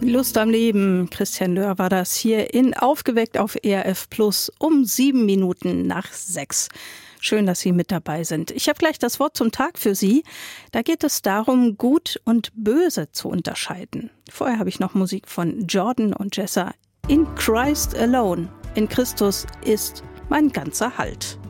Lust am Leben, Christian Löhr war das hier in Aufgeweckt auf ERF Plus um 6:07. Schön, dass Sie mit dabei sind. Ich habe gleich das Wort zum Tag für Sie. Da geht es darum, Gut und Böse zu unterscheiden. Vorher habe ich noch Musik von Jordan und Jessa. In Christ alone. In Christus ist mein ganzer Halt.